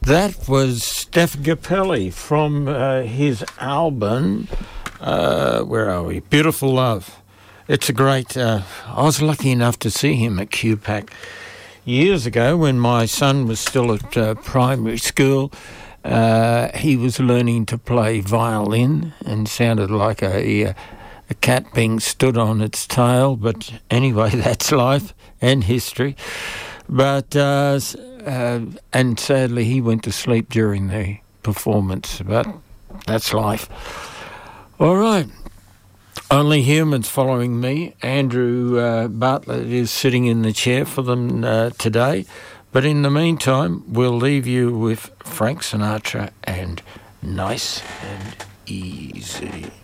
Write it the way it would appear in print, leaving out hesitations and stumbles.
That was Stephen Capelli from his album, where are we? Beautiful Love. It's a great... I was lucky enough to see him at QPAC years ago when my son was still at primary school. He was learning to play violin and sounded like a cat being stood on its tail. But anyway, that's life and history. But... and sadly, he went to sleep during the performance, but that's life. All right. Only Humans following me. Andrew Bartlett is sitting in the chair for them today. But in the meantime, we'll leave you with Frank Sinatra and Nice and Easy.